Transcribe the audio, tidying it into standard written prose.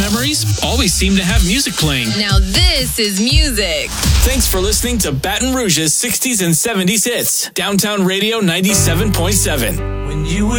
memories always seem to have music playing. Now this is music. Thanks for listening to Baton Rouge's 60s and 70s hits. Downtown Radio 97.7. When you were